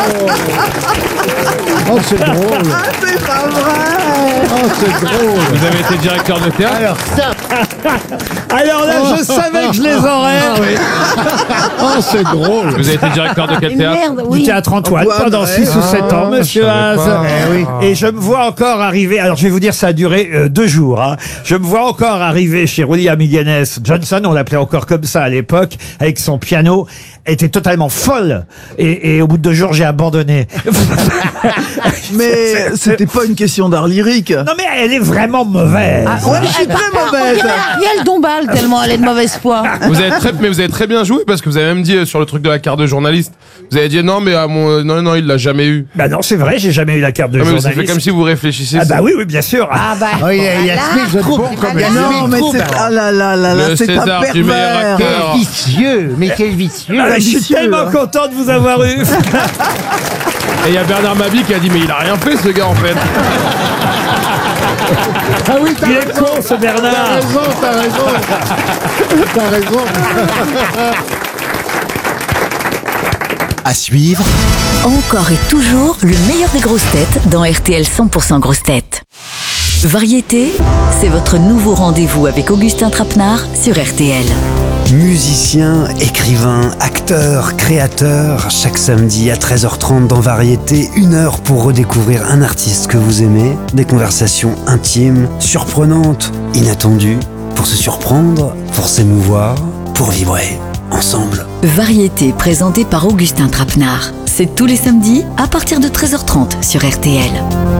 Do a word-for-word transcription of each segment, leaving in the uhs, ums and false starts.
Oh, c'est drôle. Ah, c'est pas vrai. Oh, c'est drôle. Vous avez été directeur de théâtre? Alors ça. Alors là, je savais que je les aurais. Ah, oui. Oh, c'est drôle. Vous avez été directeur de quel Une théâtre? merde, Du oui. théâtre Antoine Antoine, pendant ouais. six ou sept ans, Ah, monsieur je savais Haas. pas. Eh oui. Et je me vois encore arriver, alors je vais vous dire, ça a duré euh, deux jours. Hein. Je me vois encore arriver chez William Higgins Johnson, on l'appelait encore comme ça à l'époque, avec son piano. Elle était totalement folle. Et, et au bout de deux jours, j'ai abandonné. Mais c'était pas une question d'art lyrique. Non mais elle est vraiment mauvaise. Ah, Ouais, je suis très On mauvaise. dirait Ariel Dombal, tellement elle est de mauvaise foi. Vous avez très, mais vous avez très bien joué parce que vous avez même dit euh, sur le truc de la carte de journaliste. Vous avez dit non, mais à mon, non, non, il l'a jamais eu. Bah non, c'est vrai, j'ai jamais eu la carte de Non, mais vous journaliste. avez fait comme si vous réfléchissiez. Ah bah oui, oui, bien sûr. Ah bah. Oh, il y a, il y a voilà. ce jeu de bon comme Voilà. Non, mais c'est ah là là là là, Le c'est un César du meilleur pervers. acteur. Quel vicieux, mais quel vicieux. Ah, je suis vicieux, tellement hein. content de vous avoir eu. Et il y a Bernard Mabie qui a dit mais il a rien fait ce gars en fait. Ah oui, t'as Il est raison. con ce T'as Bernard. raison, t'as raison. T'as raison. À suivre, Encore et toujours le meilleur des grosses têtes dans R T L cent pour cent grosses têtes. Variété, c'est votre nouveau rendez-vous avec Augustin Trapenard sur R T L. Musicien, écrivain, acteur, créateur, chaque samedi à treize heures trente dans Variété, une heure pour redécouvrir un artiste que vous aimez, des conversations intimes, surprenantes, inattendues, pour se surprendre, pour s'émouvoir, pour vibrer, ensemble. Variété présentée par Augustin Trapenard. C'est tous les samedis à partir de treize heures trente sur R T L.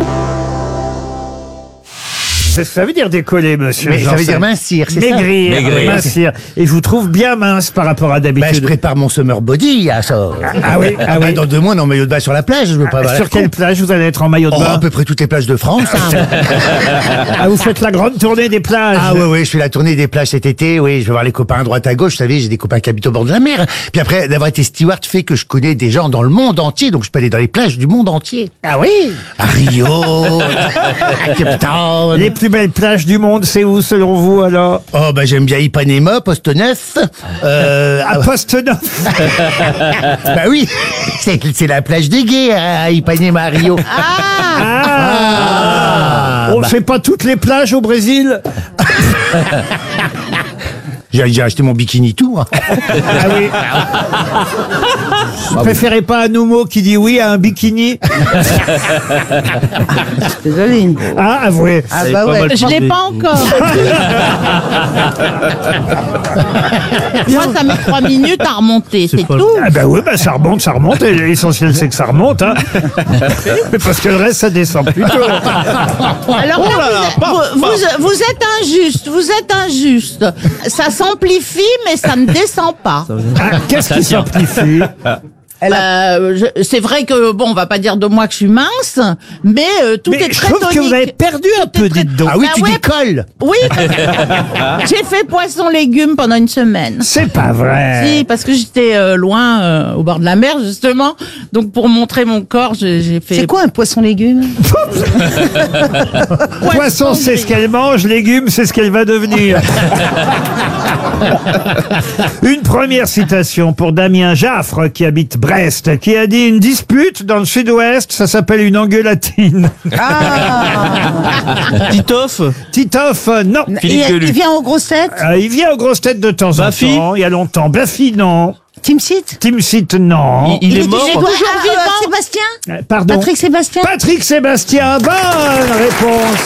Ça veut dire décoller, monsieur. Mais ça veut Janssen. dire mincir, c'est ça? Maigrir, Maigrir. mincir. Et je vous trouve bien mince par rapport à Bah, je d'habitude. prépare mon summer body à ça. Ah oui, ah bah, oui. dans deux mois, en maillot de bain sur la plage, je veux pas avoir Sur l'air quelle con. plage vous allez être en maillot de Oh, à bain? peu près toutes les plages de France. hein. Ah, vous faites la grande tournée des plages. Ah ouais, ouais, je fais la tournée des plages cet été, oui, je vais voir les copains à droite à gauche, vous savez, j'ai des copains qui habitent au bord de la mer. Puis après, d'avoir été steward fait que je connais des gens dans le monde entier, donc je peux aller dans les plages du monde entier. Ah oui. À Rio, à Cape Town. Les plus belles plages du monde, c'est où selon vous alors? Oh, bah j'aime bien Ipanema, Poste Neuf. Euh, À Poste-Neuf. bah oui, c'est c'est la plage des gays à Ipanema, à Rio. Ah. On bah. fait pas toutes les plages au Brésil? J'ai j'ai acheté mon bikini tout. hein. Ah oui. Vous préférez pas un homo qui dit oui à un bikini? Désolé. Ah, avouez. Ah bah ouais. Je l'ai pas encore. Moi, ça met trois minutes à remonter, c'est tout. Ah bah oui, bah ça remonte, ça remonte. Et l'essentiel, c'est que ça remonte. Hein. Mais parce que le reste, ça descend plutôt. Alors là, vous, vous, vous- vous êtes injuste, vous êtes injuste. Ça s'amplifie, mais ça ne descend pas. Ah, qu'est-ce qui s'amplifie? Euh, je- c'est vrai que, bon, on va pas dire de moi que je suis mince, mais euh, tout Mais est je très trouve que tonique. vous avez perdu un Tout est peu, très- dites donc. Ah oui, Bah tu ouais. décolles. Oui. J'ai fait poisson-légumes pendant une semaine. C'est pas vrai. Si, parce que j'étais euh, loin, euh, au bord de la mer, justement. Donc, pour montrer mon corps, j'ai j'ai fait... C'est quoi un poisson-légume? Poisson, c'est ce qu'elle mange, légumes, c'est ce qu'elle va devenir. Une première citation pour Damien Jaffre, qui habite Brest, qui a dit une dispute dans le sud-ouest, ça s'appelle une engueulatine. Titoff. Titoff, euh, non. Il, il vient aux grosses têtes? Euh, il vient aux grosses têtes de temps Baffy. en temps, il y a longtemps. Baffy, non. Team Seat? Tim Sit, non. Il, il est est mort. toujours vivant. Sébastien? Euh, Pardon. Patrick Sébastien? Patrick Sébastien, bonne réponse.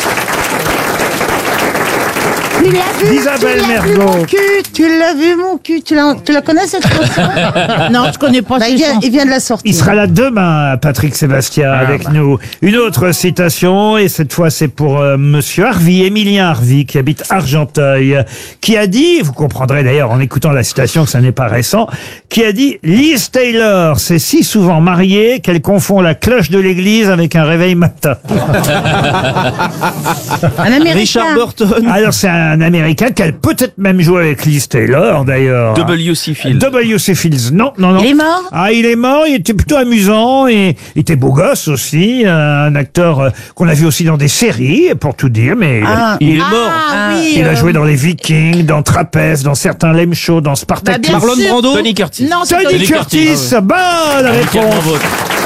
Tu l'as vu? Isabelle tu l'as vu, Mergo. mon cul? Tu l'as vu, mon cul? Tu la, tu la connais, cette chanson? Non, je connais pas Bah, ces il, vient, chansons. il vient de la sortir. Il sera là demain, Patrick Sébastien, avec nous. Une autre citation, et cette fois c'est pour euh, Monsieur Harvey, Émilien Harvey, qui habite Argenteuil, qui a dit, vous comprendrez d'ailleurs en écoutant la citation que ça n'est pas récent, qui a dit « Liz Taylor s'est si souvent mariée qu'elle confond la cloche de l'église avec un réveil matin. Un Américain. Richard Burton. » Alors c'est un Américain qui a peut-être même joué avec Liz Taylor d'ailleurs. W C. Fields. W C. Fields, non, non, non. Il est mort? Ah, il est mort, il était plutôt amusant et il était beau gosse aussi, euh, un acteur euh, qu'on a vu aussi dans des séries, pour tout dire, mais il a- Ah. Il est mort. Ah oui. il a euh, joué dans les Vikings, dans Trapèze, dans certains Lame Show, dans bah, Spartacus. bien Marlon sûr. Brando. Tony Curtis. Non, c'est Tony Tony Curtis, bonne Quel réponse. bon vote.